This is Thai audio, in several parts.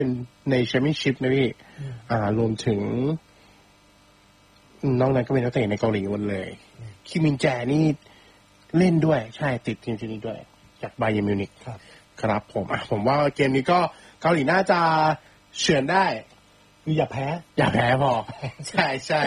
เป็นในแชมเปี้ยนชิพนะพี่รวมถึงนอกนั้นก็เป็นนักเตะในเกาหลีหมดเลยคิมินแจนี่เล่นด้วยใช่ติดทีมชุดนี้ด้วยจากบาเยิร์นมิวนิกครับผมว่าเกมนี้ก็เกาหลีน่าจะเฉือนได้คืออย่าแพ้พอใช่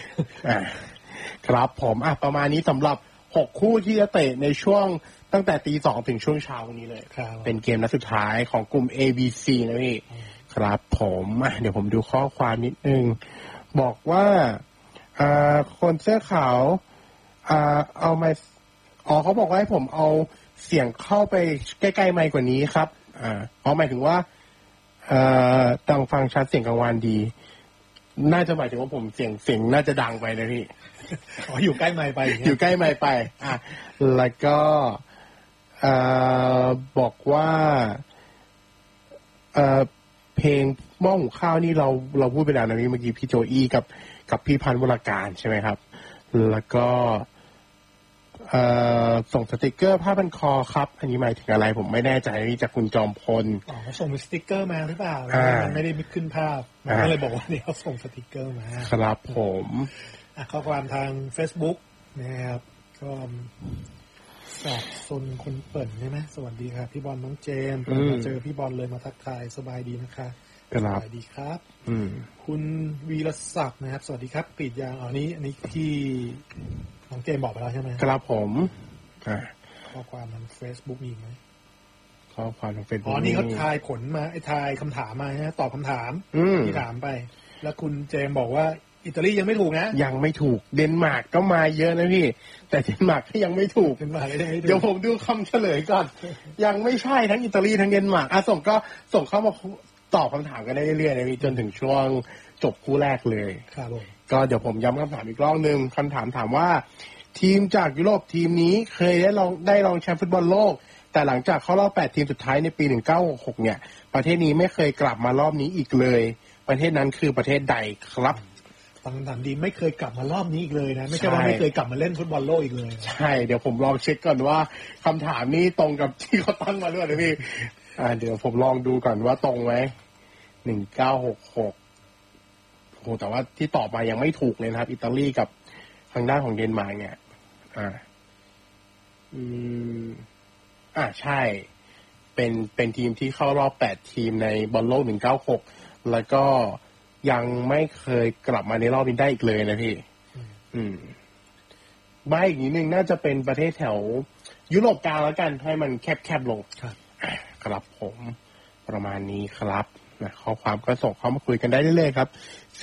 ครับผมประมาณนี้สำหรับ6คู่ที่จะเตะในช่วงตั้งแต่ 2:00 ถึงช่วงเช้าวันนี้เลยเป็นเกมนัดสุดท้ายของกลุ่ม ABC นะพี่ครับผมเดี๋ยวผมดูข้อความนิดนึงบอกว่าคนเสื้อขาวเอาไมค์เขาบอกว่าให้ผมเอาเสียงเข้าไปใกล้ๆไมค์กว่านี้ครับหมายถึงว่าดังฟังชัดเสียงกังวานดีน่าจะหมายถึงว่าผมเสียงน่าจะดังไปนะพี่อยู่ใกล้ไมค์ไปอยู่ใกล้ไมค์ไปแล้วก็บอกว่าเพลงหม้อหุงข้าวนี่เราพูดไปแล้วนะพี่เมื่อกี้พี่โจอี้กับพี่พันธ์วรการใช่ไหมครับแล้วก็ส่งสติกเกอร์ผ้าพันคอครับอันนี้หมายถึงอะไรผมไม่แน่ใจนี่จากคุณจอมพลเขาส่งเป็นสติกเกอร์มาหรือเปล่ามันไม่ได้ขึ้นภาพก็เลยบอกว่าเนี่ยเขาส่งสติกเกอร์มาครับผมข้อความทาง Facebook นะครับก็จากซนคนเปิ่นใช่ไหมสวัสดีครับพี่บอลน้องเจมส์มาเจอพี่บอลเลยมาทักทายสบายดีนะคะสบายดีครับคุณวีรศักดิ์นะครับสวัสดีครับกรีดยางอันนี้ที่น้องเจมส์บอกไปแล้วใช่ไหมครับผมข้อความทาง Facebook มีไหมข้อความทาง Facebook นี่เขาทายผลมาทายคำถามมาฮะตอบคำถามที่ถามไปแล้วคุณเจมส์บอกว่าอิตาลียังไม่ถูกนะยังไม่ถูกเดนมาร์กก็มาเยอะนะพี่แต่เดนมาร์กก็ยังไม่ถูกเดี๋ยวผมดูคำเฉลยก่อนยังไม่ใช่ทั้งอิตาลีทั้งเดนมาร์กส่งเข้ามาตอบคำถามกันได้เรื่อยๆนะพี่จนถึงช่วงจบคู่แรกเลยครับก็เดี๋ยวผมย้ำคำถามอีกรอบนึงคำถามถามว่าทีมจากยุโรปทีมนี้เคยได้รองแชมป์ฟุตบอลโลกแต่หลังจากเข้ารอบ8ทีมสุดท้ายในปี1966เนี่ยประเทศนี้ไม่เคยกลับมารอบนี้อีกเลยประเทศนั้นคือประเทศใดครับคำถามดีไม่เคยกลับมารอบนี้อีกเลยนะไม่ใช่ว่าไม่เคยกลับมาเล่นฟุตบอลโลกอีกเลยใช่เดี๋ยวผมลองเช็คก่อนว่าคำถามนี้ตรงกับที่เขาตั้งมาด้วยนะพี่เดี๋ยวผมลองดูก่อนว่าตรงไหม1966โอ้แต่ว่าที่ตอบมายังไม่ถูกเลยนะครับอิตาลีกับทางด้านของเดนมาร์กเนี่ยใช่เป็นทีมที่เข้ารอบ8ทีมในบอลโลก196แล้วก็ยังไม่เคยกลับมาในรอบนี้ได้อีกเลยนะพี่ใบอีกนิดนึงน่าจะเป็นประเทศแถวยุโรปกลางแล้วกันให้มันแคบลงครับผมประมาณนี้ครับข้อความก็ส่งเข้ามาคุยกันได้เรื่อยๆครับ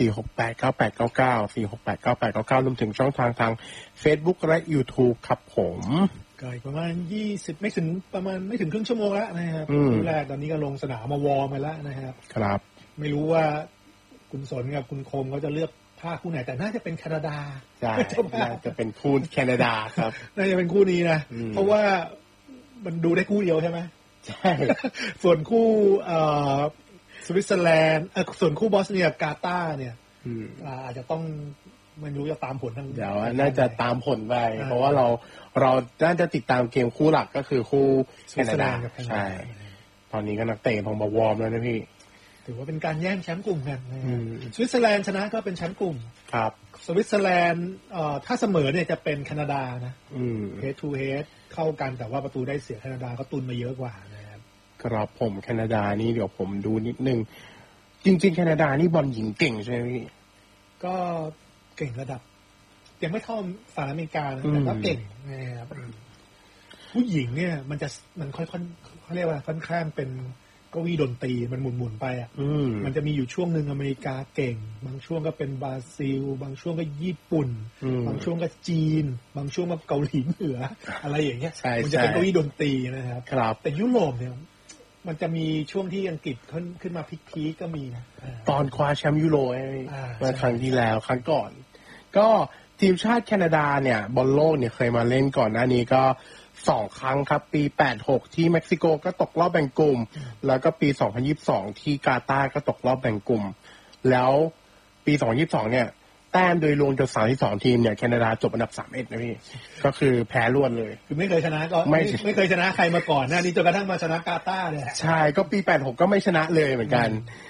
4689899 4689899รวมถึงช่องทาง Facebook และ YouTube ครับผมก็อีกประมาณ20ไม่ถึงครึ่งชั่วโมงแล้วนะครับคู่แรกตอนนี้ก็ลงสนามมาวอร์มไปแล้วนะครับครับไม่รู้ว่าคุณสนกับคุณคมเขาจะเลือกภาคคู่ไหนแต่น่าจะเป็นแคนาดาใช่น่าจะเป็นคู่แคนาดาครับน่าจะเป็นคู่นี้นะเพราะว่ามันดูได้คู่เดียวใช่ไหมใช่ส่วนคู่สวิตเซอร์แลนด์ส่วนคู่บอสเนียกาตาร์เนี่ยอาจจะต้องไม่รู้จะตามผลทางเดี๋ยวน่าจะตามผลไปเพราะว่าเราน่าจะติดตามเกมคู่หลักก็คือคู่แคนาดาใช่ตอนนี้ก็นักเตะลงมาวอร์มแล้วนะพี่ถือว่าเป็นการแย่งแชมป์กลุ่มกันสวิตเซอร์แลนด์ชนะก็เป็นแชมป์กลุ่มครับสวิตเซอร์แลนด์ถ้าเสมอเนี่ยจะเป็นแคนาดานะhead to head เข้ากันแต่ว่าประตูได้เสียแคนาดาก็ตุนมาเยอะกว่านะครับครับผมแคนาดานี่เดี๋ยวผมดูนิดนึงจริงๆแคนาดานี่บอลหญิงเก่งใช่ไหมพี่ก็เก่งระดับยังไม่เท่าสหรัฐอเมริกาแต่ก็เก่งนะครับผู้หญิงเนี่ยมันค่อยเขาเรียกว่าค่อนข้างเป็นเก้าอี้ดนตรีมันหมุนไปมันจะมีอยู่ช่วงหนึ่งอเมริกาเก่งบางช่วงก็เป็นบราซิลบางช่วงก็ญี่ปุ่นบางช่วงก็จีนบางช่วงก็เกาหลีเหนืออะไรอย่างเงี้ยมันจะเป็นเก้าอี้ดนตรีนะครับแต่ยุโรปเนี่ยมันจะมีช่วงที่อังกฤษขึ้นมาพีคก็มีนะตอนคว้าแชมป์ยูโรเมื่อครั้งที่แล้วครั้งก่อนก็ทีมชาติแคนาดาเนี่ยบอลโลกเนี่ยเคยมาเล่นก่อนหน้านี้ก็2ครั้งครับปี86ที่เม็กซิโกก็ตกรอบแบ่งกลุ่มแล้วก็ปี2022ที่กาตาร์ก็ตกรอบแบ่งกลุ่มแล้วปี2022เนี่ยแต้มโดยรวมจาก32ทีมเนี่ยแคนาดาจบอันดับ31นะพี่ก็คือแพ้รวดเลยคือไม่เคยชนะก็ไม่เคยชนะใครมาก่อนนะนี่จนกระทั่งมาชนะกาตาร์เนี่ยใช่ก็ปี86ก็ไม่ชนะเลยเหมือนกัน